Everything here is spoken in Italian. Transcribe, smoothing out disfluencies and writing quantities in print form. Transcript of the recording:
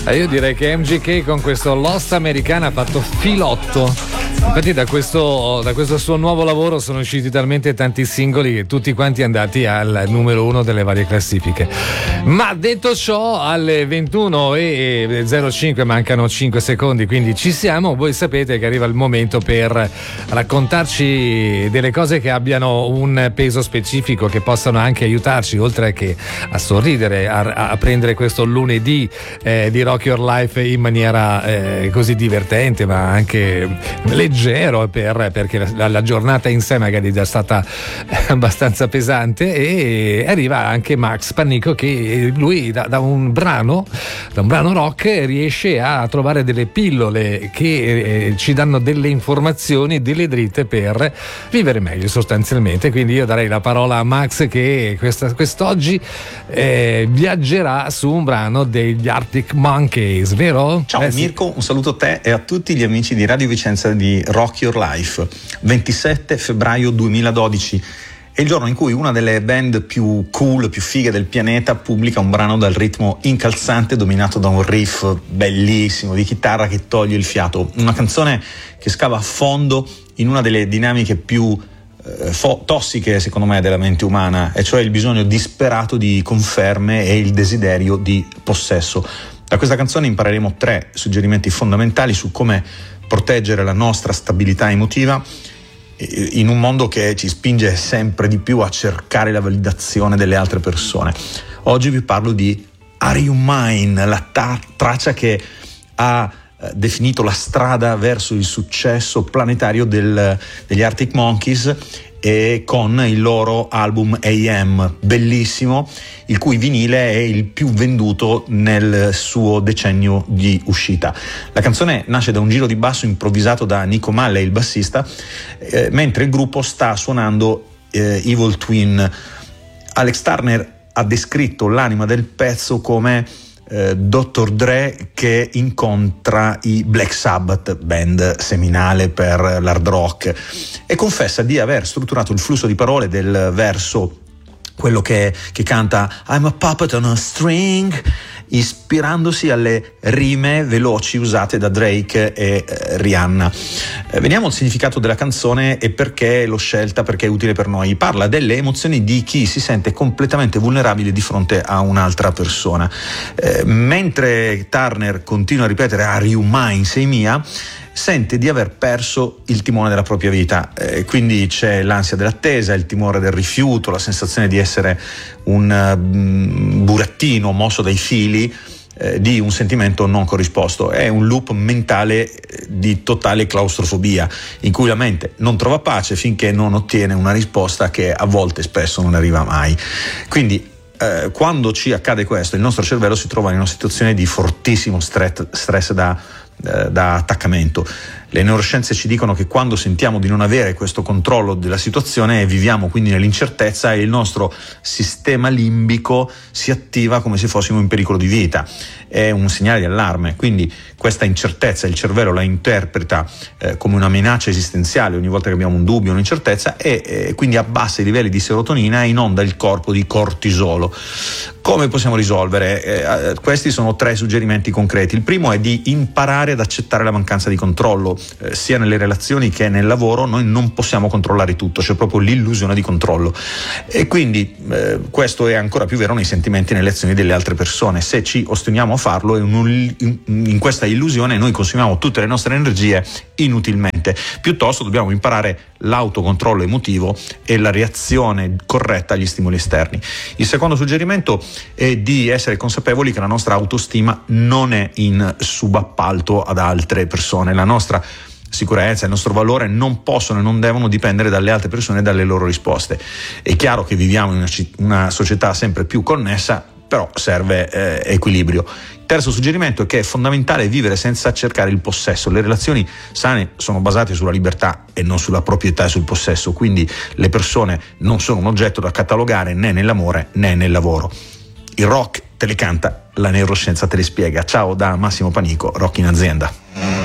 Io direi che MGK con questo Lost Americana ha fatto filotto. Infatti da questo suo nuovo lavoro sono usciti talmente tanti singoli che tutti quanti andati al numero 1 delle varie classifiche. Ma detto ciò, alle 21:05 mancano 5 secondi, quindi ci siamo. Voi sapete che arriva il momento per raccontarci delle cose che abbiano un peso specifico, che possano anche aiutarci, oltre che a sorridere, a prendere questo lunedì di Rock Your Life in maniera così divertente, ma anche leggero, perché la giornata in sé magari è già stata abbastanza pesante. E arriva anche Max Panico, che lui da un brano rock riesce a trovare delle pillole che ci danno delle informazioni, delle dritte per vivere meglio sostanzialmente. Quindi io darei la parola a Max, che quest'oggi viaggerà su un brano degli Arctic Monkeys, vero? Ciao Mirko, un saluto a te e a tutti gli amici di Radio Vicenza di Rock Your Life. 27 febbraio 2012 è il giorno in cui una delle band più cool, più fighe del pianeta pubblica un brano dal ritmo incalzante, dominato da un riff bellissimo di chitarra che toglie il fiato. Una canzone che scava a fondo in una delle dinamiche più tossiche, secondo me, della mente umana, e cioè il bisogno disperato di conferme e il desiderio di possesso. Da questa canzone impareremo 3 suggerimenti fondamentali su come proteggere la nostra stabilità emotiva in un mondo che ci spinge sempre di più a cercare la validazione delle altre persone. Oggi vi parlo di Are You Mine, la traccia che ha definito la strada verso il successo planetario degli Arctic Monkeys, e con il loro album AM, bellissimo, il cui vinile è il più venduto nel suo decennio di uscita. La canzone nasce da un giro di basso improvvisato da Nico Malley, il bassista, mentre il gruppo sta suonando Evil Twin. Alex Turner ha descritto l'anima del pezzo come Dr. Dre che incontra i Black Sabbath, band seminale per l'hard rock, e confessa di aver strutturato il flusso di parole del verso, quello che canta I'm a puppet on a string, ispirandosi alle rime veloci usate da Drake e Rihanna. Veniamo al significato della canzone e perché l'ho scelta, perché è utile per noi. Parla delle emozioni di chi si sente completamente vulnerabile di fronte a un'altra persona. Mentre Turner continua a ripetere Are you mine, sei mia, sente di aver perso il timone della propria vita, quindi c'è l'ansia dell'attesa, il timore del rifiuto, la sensazione di essere un burattino mosso dai fili di un sentimento non corrisposto. È un loop mentale di totale claustrofobia, in cui la mente non trova pace finché non ottiene una risposta che a volte, spesso, non arriva mai. Quindi quando ci accade questo, il nostro cervello si trova in una situazione di fortissimo stress da attaccamento. Le neuroscienze ci dicono che quando sentiamo di non avere questo controllo della situazione, viviamo quindi nell'incertezza e il nostro sistema limbico si attiva come se fossimo in pericolo di vita. È un segnale di allarme, quindi questa incertezza il cervello la interpreta come una minaccia esistenziale ogni volta che abbiamo un dubbio, un'incertezza, e quindi abbassa i livelli di serotonina e inonda il corpo di cortisolo. Come possiamo risolvere? Questi sono 3 suggerimenti concreti. Il primo è di imparare ad accettare la mancanza di controllo. Sia nelle relazioni che nel lavoro noi non possiamo controllare tutto, c'è proprio l'illusione di controllo, e quindi questo è ancora più vero nei sentimenti e nelle azioni delle altre persone. Se ci ostiniamo a farlo, in questa illusione noi consumiamo tutte le nostre energie inutilmente. Piuttosto dobbiamo imparare l'autocontrollo emotivo e la reazione corretta agli stimoli esterni. Il secondo suggerimento è di essere consapevoli che la nostra autostima non è in subappalto ad altre persone. La nostra sicurezza, il nostro valore non possono e non devono dipendere dalle altre persone e dalle loro risposte. È chiaro che viviamo in una società sempre più connessa, però serve equilibrio. Il terzo suggerimento è che è fondamentale vivere senza cercare il possesso. Le relazioni sane sono basate sulla libertà e non sulla proprietà e sul possesso, quindi le persone non sono un oggetto da catalogare né nell'amore né nel lavoro. Il rock te le canta, la neuroscienza te le spiega. Ciao da Massimo Panico, Rock in Azienda.